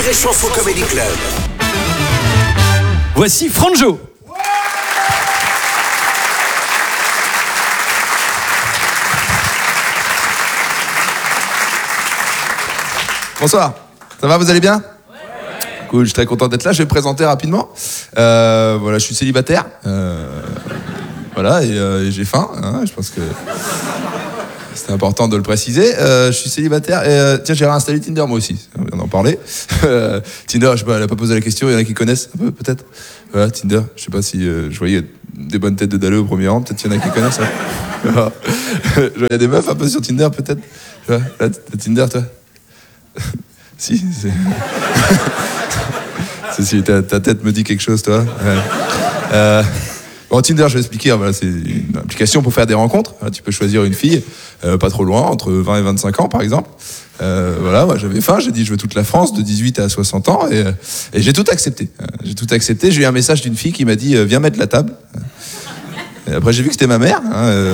Rire et Chanson Comedy Club. Voici Franjo. Bonsoir, ça va, vous allez bien ? Cool, je suis très content d'être là, je vais me présenter rapidement. Voilà, je suis célibataire. Voilà, et j'ai faim, hein, je pense que c'est important de le préciser. Je suis célibataire et tiens, j'ai réinstallé Tinder moi aussi, on vient d'en parler. Tinder, je sais pas, elle a pas posé la question, il y en a qui connaissent un peu peut-être. Voilà, Tinder, je sais pas si je voyais des bonnes têtes de Dalleux au premier rang, peut-être qu'il y en a qui connaissent. Hein. Je voyais des meufs un peu sur Tinder peut-être. Là, Tinder, toi. Si, si ta tête me dit quelque chose, toi. Ouais. Bon, Tinder, je vais expliquer. Voilà, c'est une application pour faire des rencontres. Voilà, tu peux choisir une fille, pas trop loin, entre 20 et 25 ans, par exemple. Voilà, moi, j'avais faim, j'ai dit je veux toute la France, de 18 à 60 ans, et j'ai tout accepté. J'ai tout accepté. J'ai eu un message d'une fille qui m'a dit viens mettre la table. Et après, j'ai vu que c'était ma mère. Hein,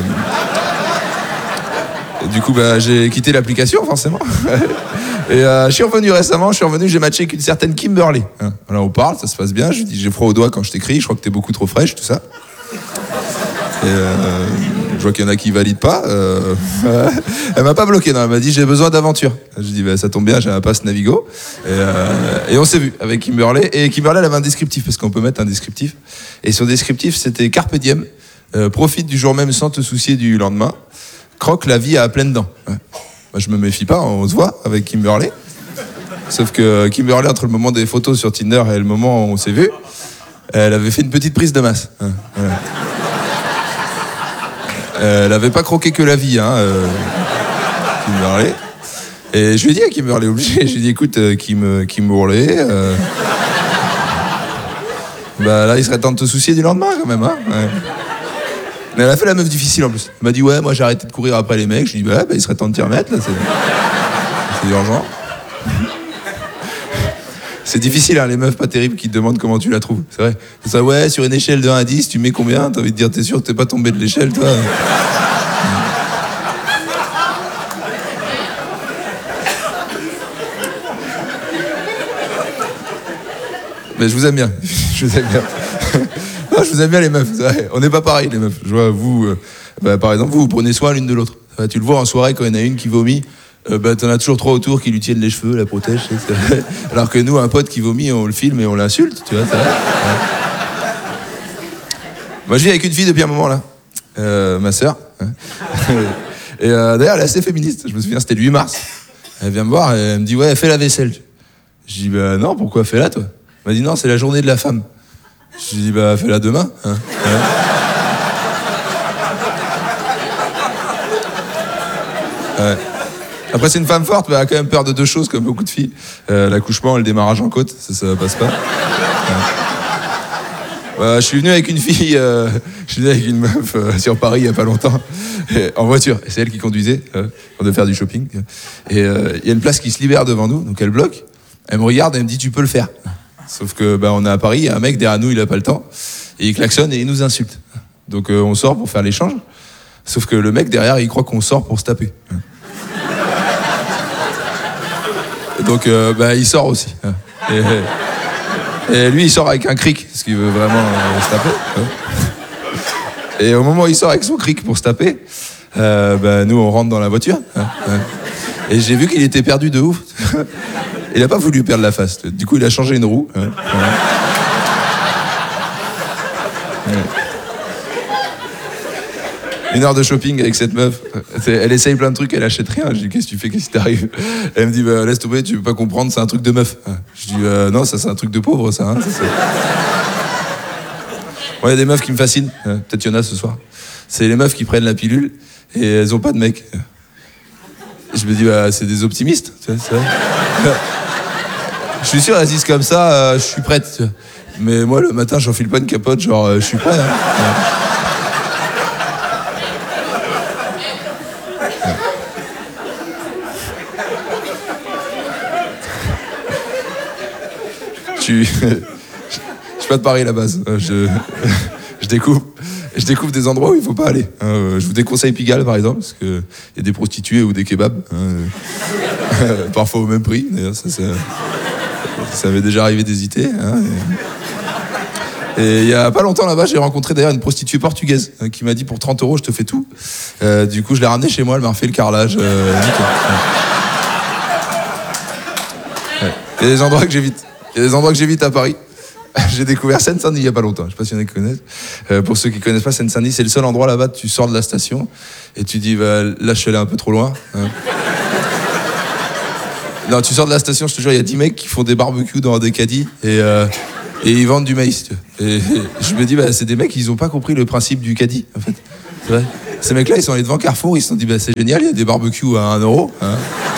et du coup, bah, j'ai quitté l'application, forcément. Et je suis revenu récemment, j'ai matché avec une certaine Kimberly. Hein. Voilà, on parle, ça se passe bien. Je lui dis j'ai froid aux doigts quand je t'écris, je crois que t'es beaucoup trop fraîche, tout ça. Et je vois qu'il y en a qui valident pas. Elle m'a pas bloqué, non, elle m'a dit j'ai besoin d'aventure. Je lui dis bah, ça tombe bien, j'ai un pass Navigo. Et on s'est vu avec Kimberly. Et Kimberly, elle avait un descriptif, parce qu'on peut mettre un descriptif. Et son descriptif, c'était Carpe diem, profite du jour même sans te soucier du lendemain, croque la vie à pleines dents. Ouais. Moi, je me méfie pas, on se voit avec Kimberly. Sauf que Kimberly, entre le moment des photos sur Tinder et le moment où on s'est vu, elle avait fait une petite prise de masse. Ouais. Elle avait pas croqué que la vie, hein, Kimberly. Et je lui ai dit à Kimberly, obligé, je lui ai dit écoute, Kimberly, bah là, il serait temps de te soucier du lendemain quand même, hein. Ouais. Mais elle a fait la meuf difficile en plus. Elle m'a dit ouais, moi j'ai arrêté de courir après les mecs. Je lui ai dit bah il serait temps de t'y remettre là, c'est urgent. C'est difficile hein, les meufs pas terribles qui te demandent comment tu la trouves. C'est vrai. C'est ça, ouais, sur une échelle de 1 à 10, tu mets combien ? T'as envie de dire t'es sûr que t'es pas tombé de l'échelle toi ? Mais je vous aime bien. Je vous aime bien. Non, je vous aime bien les meufs, on n'est pas pareil les meufs. Je vois vous, par exemple, vous prenez soin l'une de l'autre. Tu le vois en soirée quand il y en a une qui vomit, t'en as toujours 3 autour qui lui tiennent les cheveux, la protègent. Alors que nous, un pote qui vomit, on le filme et on l'insulte, tu vois. C'est vrai. Ouais. Moi, je vis avec une fille depuis un moment là, ma sœur. Et d'ailleurs, elle est assez féministe. Je me souviens, c'était le 8 mars. Elle vient me voir et elle me dit ouais, fais la vaisselle. Je dis bah non, pourquoi fais-la toi ? Elle m'a dit non, c'est la journée de la femme. Je lui dis bah fais-la demain. Hein. Ouais. Après c'est une femme forte, mais elle a quand même peur de 2 choses comme beaucoup de filles. L'accouchement et le démarrage en côte, ça passe pas. Ouais. Je suis venu avec une fille, je suis venu avec une meuf sur Paris il y a pas longtemps, en voiture. Et c'est elle qui conduisait, on devait faire du shopping. Et il y a une place qui se libère devant nous, donc elle bloque. Elle me regarde et elle me dit tu peux le faire. Sauf que on est à Paris, il y a un mec derrière nous, il a pas le temps, et il klaxonne et il nous insulte. Donc on sort pour faire l'échange, sauf que le mec derrière, il croit qu'on sort pour se taper. Donc il sort aussi. Et lui, il sort avec un cric, parce qu'il veut vraiment se taper. Et au moment où il sort avec son cric pour se taper, nous, on rentre dans la voiture. Et j'ai vu qu'il était perdu de ouf. Il n'a pas voulu perdre la face. Du coup, il a changé une roue. Ouais. Une heure de shopping avec cette meuf. Elle essaye plein de trucs, elle achète rien. Je dis qu'est-ce que tu fais, qu'est-ce qui t'arrive ? Elle me dit laisse tomber, tu veux pas comprendre, c'est un truc de meuf. Je dis non, ça c'est un truc de pauvre, ça. Hein, ça il y a des meufs qui me fascinent. Peut-être il y en a ce soir. C'est les meufs qui prennent la pilule et elles ont pas de mec. Je me dis c'est des optimistes. Tu vois, c'est vrai. Je suis sûr, elles disent comme ça, je suis prête. Tu vois. Mais moi, le matin, j'enfile pas une capote, genre, je suis prêt. Hein. Je suis pas de Paris à la base. Je découvre des endroits où il faut pas aller. Je vous déconseille Pigalle, par exemple, parce qu'il y a des prostituées ou des kebabs. Parfois au même prix, d'ailleurs. Ça, Ça m'est déjà arrivé d'hésiter. Hein, et il y a pas longtemps là-bas, j'ai rencontré d'ailleurs une prostituée portugaise qui m'a dit pour 30 € je te fais tout. Du coup, je l'ai ramenée chez moi, elle m'a refait le carrelage. Nickel. Ouais. Il y a des endroits que j'évite. Il y a des endroits que j'évite à Paris. J'ai découvert Seine-Saint-Denis il y a pas longtemps. Je sais pas s'il y en a qui connaissent. Pour ceux qui connaissent pas Seine-Saint-Denis, c'est le seul endroit là-bas. Tu sors de la station et tu dis bah, là je suis allé un peu trop loin. Hein. Non, tu sors de la station, je te jure, il y a 10 mecs qui font des barbecues dans des caddies et ils vendent du maïs. Tu vois. Et je me dis, bah, c'est des mecs, ils ont pas compris le principe du caddie, en fait. C'est vrai. Ces mecs-là, ils sont allés devant Carrefour, ils se sont dit, bah, c'est génial, il y a des barbecues à 1 €. Hein.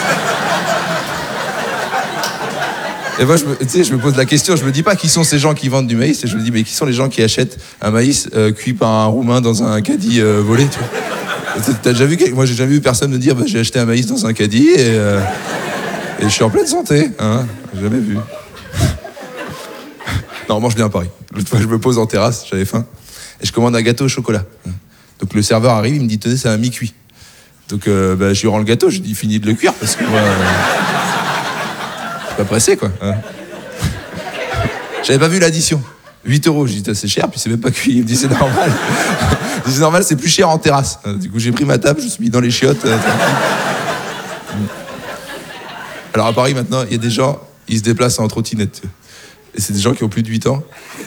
Et moi, je me pose la question, je me dis pas qui sont ces gens qui vendent du maïs, et je me dis, mais qui sont les gens qui achètent un maïs cuit par un Roumain dans un caddie volé, tu vois. T'as déjà vu moi, j'ai jamais vu personne me dire, bah, j'ai acheté un maïs dans un caddie et je suis en pleine santé, hein. J'ai jamais vu. Non, on mange bien à Paris. L'autre fois, je me pose en terrasse, j'avais faim, et je commande un gâteau au chocolat. Donc le serveur arrive, il me dit, tenez, c'est un mi-cuit. Donc bah, je lui rends le gâteau, je lui dis, finis de le cuire, parce que moi, je suis pas pressé, quoi. Hein. J'avais pas vu l'addition. 8 €, j'ai dit, c'est cher, puis c'est même pas cuit. Il me dit, c'est normal. Je dis, c'est normal, c'est plus cher en terrasse. Du coup, j'ai pris ma table, je me suis mis dans les chiottes. Alors à Paris, maintenant, il y a des gens, ils se déplacent en trottinette. Et c'est des gens qui ont plus de 8 ans.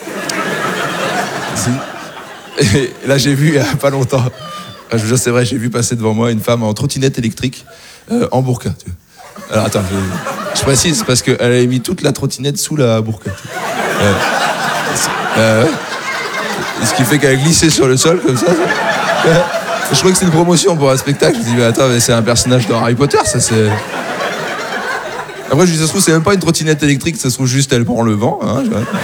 Et là, j'ai vu il y a pas longtemps, je vous jure, c'est vrai, j'ai vu passer devant moi une femme en trottinette électrique en burqa. Tu vois. Alors attends, je précise, parce qu'elle avait mis toute la trottinette sous la burqa. Ouais. Ce qui fait qu'elle a glissé sur le sol comme ça. Je crois que c'est une promotion pour un spectacle. Je me dis, mais attends, mais c'est un personnage dans Harry Potter, ça c'est... Après, je dis, ça se trouve, c'est même pas une trottinette électrique, ça se trouve juste, elle prend le vent. Hein,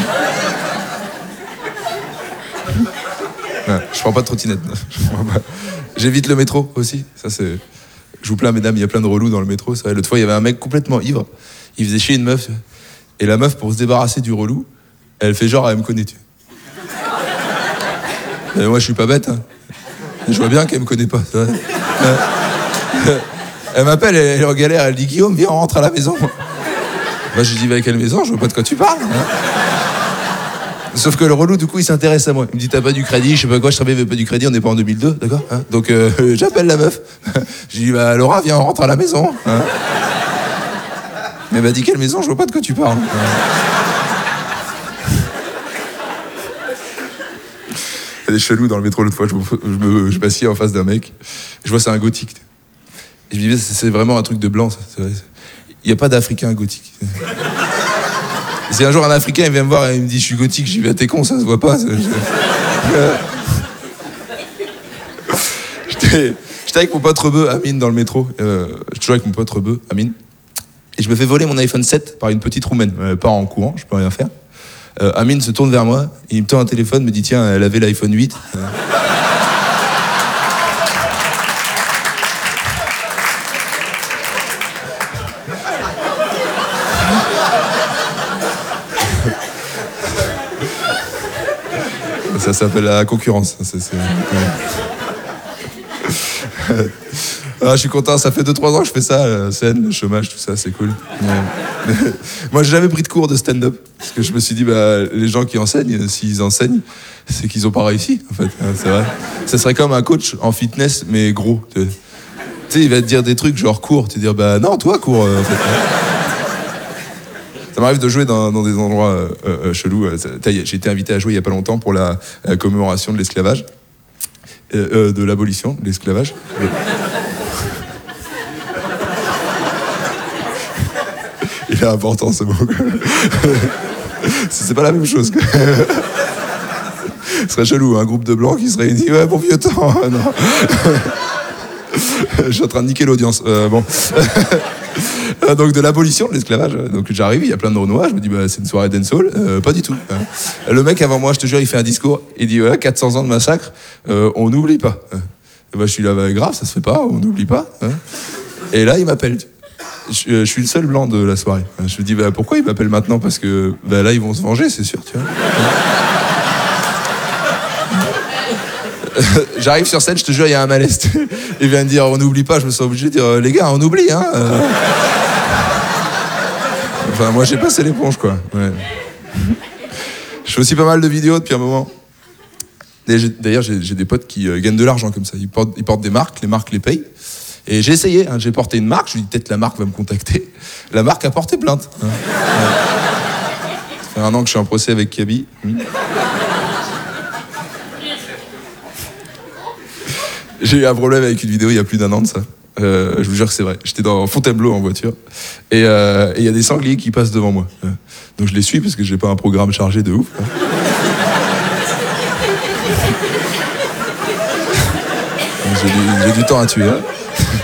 ouais, je prends pas de trottinette. J'évite le métro aussi. Ça, c'est... Je vous plains, mesdames, il y a plein de relous dans le métro. C'est vrai. L'autre fois, il y avait un mec complètement ivre. Il faisait chier une meuf. Et la meuf, pour se débarrasser du relou, elle fait genre, elle me connaît. Et moi, je suis pas bête. Hein. Je vois bien qu'elle me connaît pas. C'est vrai. Elle m'appelle, elle est en galère, elle dit, Guillaume, viens, on rentre à la maison. Moi, je dis, va à quelle maison? Je vois pas de quoi tu parles. Hein. Sauf que le relou, du coup, il s'intéresse à moi. Il me dit, t'as pas du crédit, je sais pas quoi, je travaille avec pas du crédit, on n'est pas en 2002, d'accord, hein. Donc, j'appelle la meuf. Je dis, bah, Laura, viens, on rentre à la maison. Hein. Mais elle m'a dit, quelle maison? Je vois pas de quoi tu parles. Il y a des chelous dans le métro. L'autre fois, je m'assieds en face d'un mec. Je vois, c'est un gothique. Et je me dis, c'est vraiment un truc de blanc, ça. Il n'y a pas d'Africain gothique. Si un jour un Africain il vient me voir et il me dit je suis gothique, je dis bah t'es con, ça se voit pas. J'étais avec mon pote rebeu, Amine, dans le métro. Je suis toujours avec mon pote rebeu, Amine. Et je me fais voler mon iPhone 7 par une petite roumaine. Elle part en courant, je peux rien faire. Amine se tourne vers moi, il me tend un téléphone, me dit tiens, elle avait l'iPhone 8. Ça s'appelle la concurrence. Ah, je suis content, ça fait 2-3 ans que je fais ça, scène, le chômage, tout ça, c'est cool. Moi, j'ai jamais pris de cours de stand-up, parce que je me suis dit, bah, les gens qui enseignent, s'ils enseignent, c'est qu'ils ont pas réussi, en fait. C'est vrai. Ça serait comme un coach en fitness, mais gros. Tu sais, il va te dire des trucs genre cours, tu vas dire, bah non, toi, cours, en fait. Ça m'arrive de jouer dans des endroits chelous. J'ai été invité à jouer il y a pas longtemps pour la commémoration de l'esclavage, de l'abolition de l'esclavage. Il est important ce mot. C'est pas la même chose. Ce serait chelou, un groupe de blancs qui se réunit. Ouais, bon vieux temps. Non. Je suis en train de niquer l'audience. Bon. Donc de l'abolition de l'esclavage. Donc j'arrive, il y a plein de Renois, je me dis bah c'est une soirée dancehall, pas du tout. Le mec avant moi, je te jure, il fait un discours, il dit ouais, 400 ans de massacre, on n'oublie pas. Et bah je suis là, bah, grave, ça se fait pas, on n'oublie pas. Et là il m'appelle. Je suis le seul blanc de la soirée. Je me dis bah pourquoi il m'appelle maintenant? Parce que bah, là ils vont se venger, c'est sûr, tu vois. J'arrive sur scène, je te jure, il y a un malaise. Il vient de dire on n'oublie pas, je me sens obligé de dire les gars, on oublie, hein. Enfin, moi, j'ai passé l'éponge, quoi. Ouais. Je fais aussi pas mal de vidéos depuis un moment. D'ailleurs, j'ai des potes qui gagnent de l'argent comme ça. Ils portent des marques, les marques les payent. Et j'ai essayé, hein, j'ai porté une marque, je lui ai dit peut-être la marque va me contacter. La marque a porté plainte. Hein. Ça fait 1 an que je suis en procès avec Kaby. J'ai eu un problème avec une vidéo il y a plus d'1 an de ça. Je vous jure que c'est vrai. J'étais dans Fontainebleau en voiture et il y a des sangliers qui passent devant moi. Donc je les suis parce que j'ai pas un programme chargé de ouf. J'ai du temps à tuer. Hein.